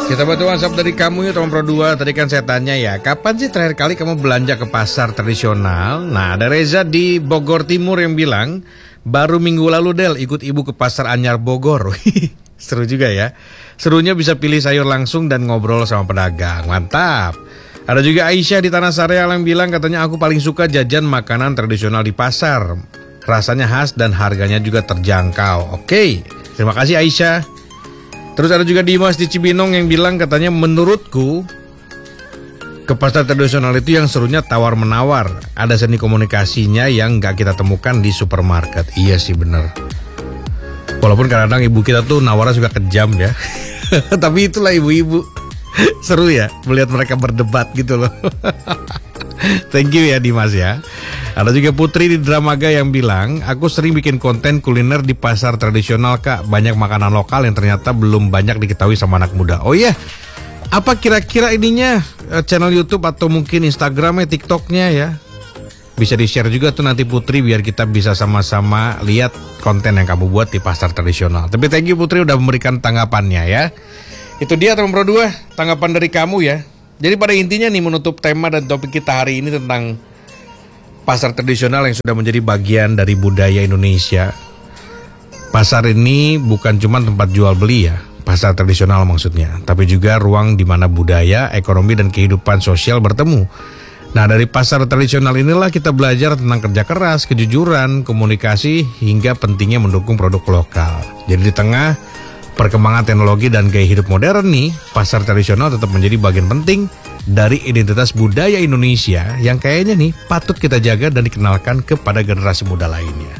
Kita bantu WhatsApp dari kamu ya teman Pro 2. Tadi kan saya tanya ya, kapan sih terakhir kali kamu belanja ke pasar tradisional? Nah, ada Reza di Bogor Timur yang bilang, baru minggu lalu Del ikut ibu ke pasar Anyar Bogor. Seru juga ya. Serunya bisa pilih sayur langsung dan ngobrol sama pedagang. Mantap. Ada juga Aisyah di Tanah Sareal yang bilang katanya aku paling suka jajan makanan tradisional di pasar. Rasanya khas dan harganya juga terjangkau. Oke, terima kasih Aisyah. Terus ada juga Dimas di Cibinong yang bilang katanya menurutku ke pasar tradisional itu yang serunya tawar-menawar. Ada seni komunikasinya yang gak kita temukan di supermarket. Iya sih bener. Walaupun kadang-kadang ibu kita tuh nawarnya suka kejam ya. Tapi itulah ibu-ibu. Seru ya melihat mereka berdebat gitu loh. Thank you ya Dimas ya. Ada juga Putri di Dramaga yang bilang, aku sering bikin konten kuliner di pasar tradisional kak. Banyak makanan lokal yang ternyata belum banyak diketahui sama anak muda. Oh iya, apa kira-kira ininya channel YouTube atau mungkin Instagramnya, TikToknya ya? Bisa di-share juga tuh nanti Putri biar kita bisa sama-sama lihat konten yang kamu buat di pasar tradisional. Tapi thank you Putri udah memberikan tanggapannya ya. Itu dia teman Pro 2, tanggapan dari kamu ya. Jadi pada intinya nih menutup tema dan topik kita hari ini tentang pasar tradisional yang sudah menjadi bagian dari budaya Indonesia. Pasar ini bukan cuma tempat jual beli ya, pasar tradisional maksudnya, tapi juga ruang di mana budaya, ekonomi dan kehidupan sosial bertemu. Nah, dari pasar tradisional inilah kita belajar tentang kerja keras, kejujuran, komunikasi, hingga pentingnya mendukung produk lokal. Jadi di tengah perkembangan teknologi dan gaya hidup modern nih, pasar tradisional tetap menjadi bagian penting dari identitas budaya Indonesia yang kayaknya nih patut kita jaga dan dikenalkan kepada generasi muda lainnya.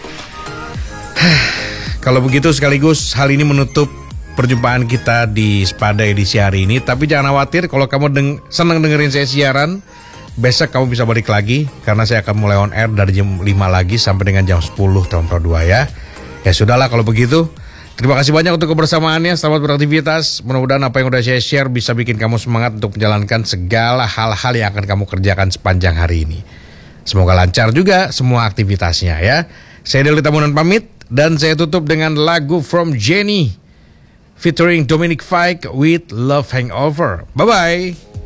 Kalau begitu sekaligus hal ini menutup perjumpaan kita di Spada edisi hari ini. Tapi jangan khawatir kalau kamu senang dengerin saya siaran, besok kamu bisa balik lagi karena saya akan mulai on air dari jam 5 lagi sampai dengan jam 10 tahun Pro 2 ya. Ya sudahlah kalau begitu. Terima kasih banyak untuk kebersamaannya, selamat beraktivitas. Mudah-mudahan apa yang udah saya share bisa bikin kamu semangat untuk menjalankan segala hal-hal yang akan kamu kerjakan sepanjang hari ini. Semoga lancar juga semua aktivitasnya ya. Saya Del Tamunan pamit dan saya tutup dengan lagu From Jenny featuring Dominic Fike with Love Hangover. Bye-bye.